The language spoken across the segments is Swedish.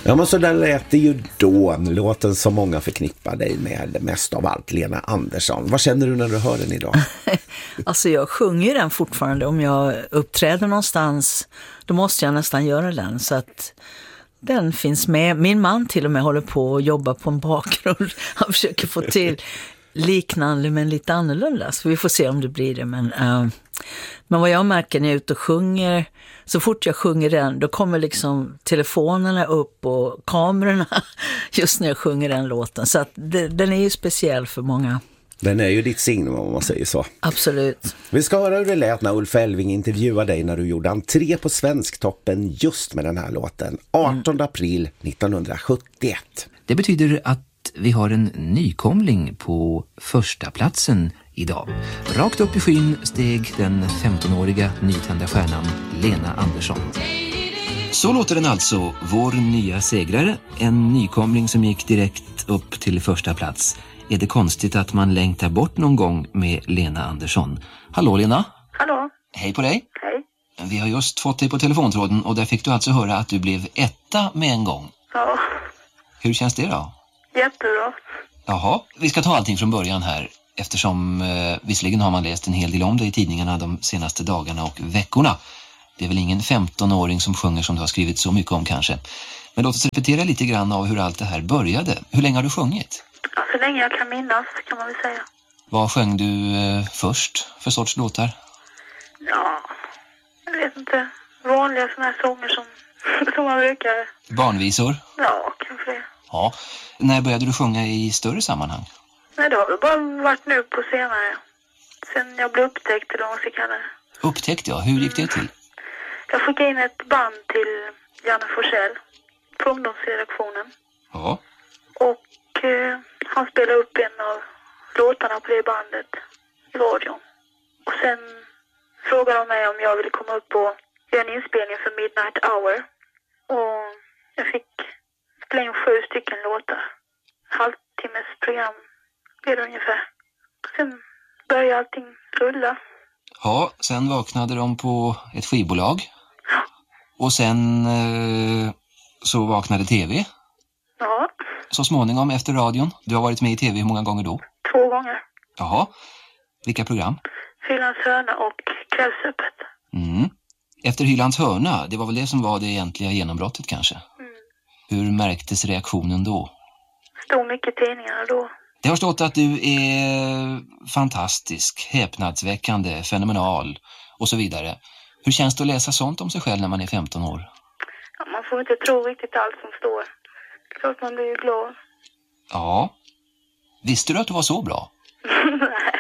Ja, men så där lät det ju då. Låten som många förknippar dig med mest av allt, Lena Andersson. Vad känner du när du hör den idag? Alltså jag sjunger den fortfarande. Om jag uppträder någonstans, då måste jag nästan göra den. Så att den finns med. Min man till och med håller på att jobba på en bakgrund. Han försöker få till liknande men lite annorlunda. Så vi får se om det blir det. Men vad jag märker när jag är ute och sjunger, så fort jag sjunger den, då kommer liksom telefonerna upp och kamerorna just när jag sjunger den låten. Så att den är ju speciell för många. Den är ju ditt signum om man säger så. Absolut. Vi ska höra hur det lät när Ulf Elving intervjuade dig när du gjorde entré på Svensktoppen just med den här låten. 18 april 1971. Det betyder att vi har en nykomling på första platsen idag. Rakt upp i skyn steg den 15-åriga nytända stjärnan Lena Andersson. Så låter den alltså, vår nya segrare. En nykomling som gick direkt upp till första plats. Är det konstigt att man längtar bort någon gång med Lena Andersson? Hallå Lena? Hallå? Hej på dig. Hej. Vi har just fått dig på telefontråden och där fick du alltså höra att du blev etta med en gång. Ja. Hur känns det då? Jättebra. Jaha, vi ska ta allting från början här. Eftersom visserligen har man läst en hel del om det i tidningarna de senaste dagarna och veckorna. Det är väl ingen 15-åring som sjunger som du har skrivit så mycket om kanske. Men låt oss repetera lite grann av hur allt det här började. Hur länge har du sjungit? Ja, så länge jag kan minnas kan man väl säga. Vad sjöng du först för sorts låtar? Ja, jag vet inte. Vanliga såna här sånger som man brukar. Barnvisor? Ja, kanske det. Ja. När började du sjunga i större sammanhang? Nej, det har väl bara varit nu på senare. Sen jag blev upptäckt eller vad man ska kalla det. Upptäckt, ja. Hur gick det till? Jag skickade in ett band till Janne Forsell på ungdomsredaktionen. Ja. Och han spelade upp en av låtarna på det bandet i radion. Och sen frågade de mig om jag ville komma upp och göra en inspelning för Midnight Hour. Och jag fick spela in 7 stycken låtar. Halvtimmes program blev det ungefär. Sen började allting rulla. Ja, sen vaknade de på ett skivbolag. Ja. Och sen så vaknade tv. Ja. Så småningom efter radion. Du har varit med i tv hur många gånger då? 2 gånger. Jaha. Vilka program? Hylands hörna och Kvällsöppet. Mm. Efter Hylands hörna, det var väl det som var det egentliga genombrottet kanske? Mm. Hur märktes reaktionen då? Stod mycket i tidningarna då. Det har stått att du är fantastisk, häpnadsväckande, fenomenal och så vidare. Hur känns det att läsa sånt om sig själv när man är 15 år? Ja, man får inte tro riktigt allt som står. Klart man blir ju glad. Ja. Visste du att du var så bra? Nej.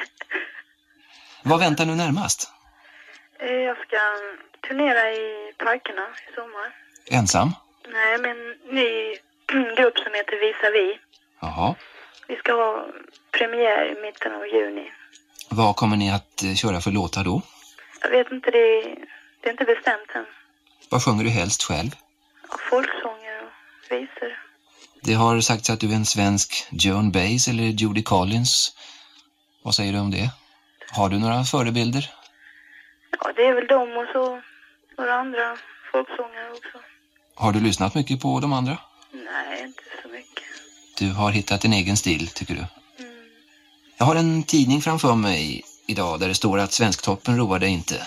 Vad väntar nu närmast? Jag ska turnera i parkerna i sommar. Ensam? Nej, men ny grupp som heter Visa Vi. Jaha. Vi ska ha premiär i mitten av juni. Vad kommer ni att köra för låtar då? Jag vet inte, det är inte bestämt än. Vad sjunger du helst själv? Ja, folksånger och visor. Det har sagts att du är en svensk Joan Baez eller Judy Collins. Vad säger du om det? Har du några förebilder? Ja, det är väl de och så några andra folksångare också. Har du lyssnat mycket på de andra? Nej, inte så mycket. Du har hittat en egen stil, tycker du? Mm. Jag har en tidning framför mig idag där det står att Svensktoppen roar dig inte.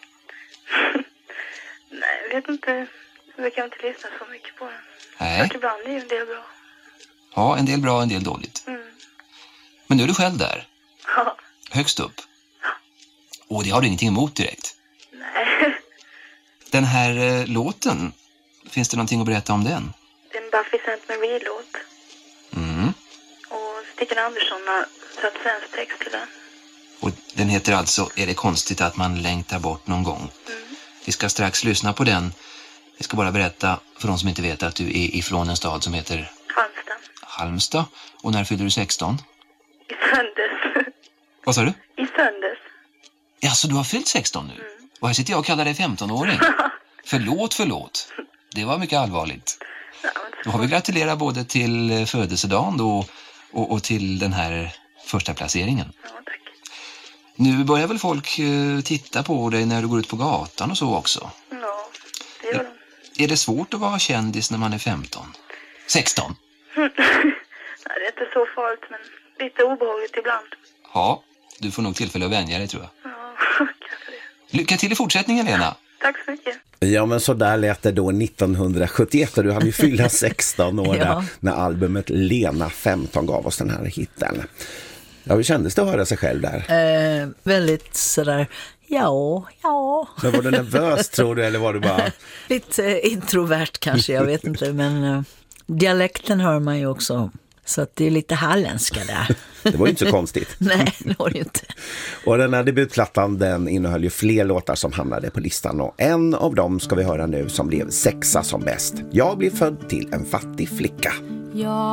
Nej, jag vet inte. Jag kan inte lyssna så mycket på den. Nej. Ibland är ju en del bra. Ja, en del bra, en del dåligt. Mm. Men nu är du själv där. Ja. Högst upp. Och det har du ingenting emot direkt. Nej. Den här låten, finns det någonting att berätta om den? Det är en Buffy St. Marie-låt. Mm. Och Stickan Andersson har satt svensk text till den. Och den heter alltså Är det konstigt att man längtar bort någon gång? Mm. Vi ska strax lyssna på den. Jag ska bara berätta för de som inte vet att du är ifrån en stad som heter Halmstad. Halmstad. Och när fyller du 16? I söndags. Vad sa du? I söndags. Ja, så du har fyllt 16 nu? Och här sitter jag och kallar dig 15-åring. Förlåt. Det var mycket allvarligt. Ja, Då har vi gratulerat både till födelsedagen då och till den här första placeringen. Ja, tack. Nu börjar väl folk titta på dig när du går ut på gatan och så också? Ja, det gör de. Är det svårt att vara kändis när man är 15? 16? Nej, det är inte så farligt, men lite obehagligt ibland. Ja, du får nog tillfälle att vänja dig, tror jag. Ja, kanske det. Lycka till i fortsättningen, Lena. Tack så mycket. Ja, men så där lät det då 1971 och du hade ju fylla 16 år där, när albumet Lena 15 gav oss den här hitten. Ja, hur kändes det att höra sig själv där? Väldigt sådär, ja. Men var du nervös, tror du, eller var du bara... Lite introvert kanske, jag vet inte, men dialekten hör man ju också. Så att det är lite halländska där. Det var ju inte så konstigt. Nej, det var det inte. Och den här debutplattan, den innehöll ju fler låtar som hamnade på listan. Och en av dem ska vi höra nu som blev 6 som bäst. Jag blev född till en fattig flicka. Ja.